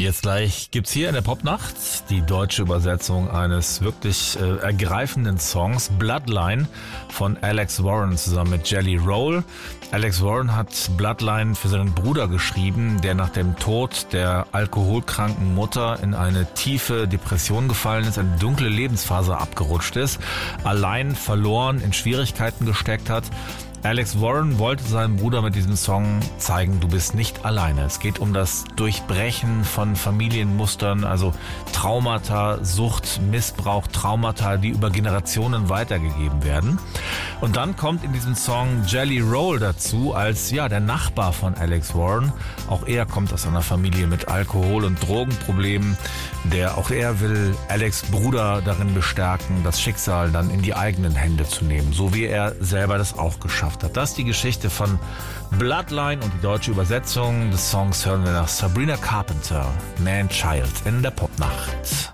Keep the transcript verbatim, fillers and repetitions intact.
Jetzt gleich gibt's hier in der Popnacht die deutsche Übersetzung eines wirklich äh, ergreifenden Songs, Bloodline von Alex Warren zusammen mit Jelly Roll. Alex Warren hat Bloodline für seinen Bruder geschrieben, der nach dem Tod der alkoholkranken Mutter in eine tiefe Depression gefallen ist, eine dunkle Lebensphase abgerutscht ist, allein, verloren, in Schwierigkeiten gesteckt hat. Alex Warren wollte seinem Bruder mit diesem Song zeigen, du bist nicht alleine. Es geht um das Durchbrechen von Familienmustern, also Traumata, Sucht, Missbrauch, Traumata, die über Generationen weitergegeben werden. Und dann kommt in diesem Song Jelly Roll dazu als ja der Nachbar von Alex Warren. Auch er kommt aus einer Familie mit Alkohol- und Drogenproblemen. Der auch er will Alex' Bruder darin bestärken, das Schicksal dann in die eigenen Hände zu nehmen, so wie er selber das auch geschafft hat. Das ist die Geschichte von Bloodline und die deutsche Übersetzung des Songs hören wir nach Sabrina Carpenter, Man Child in der Popnacht.